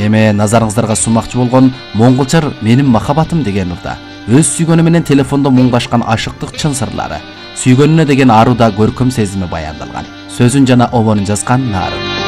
Эме назарыңыздарга сунмакчы болгон Монголчар менин махаббатым деген урда өз сүйгөнү менен телефондо муңдашкан ашыктык чын сырлары, сүйгөнүнө деген аруда көркөм сезими баяндалган. Сөзүн жана обонун жазган Нарын.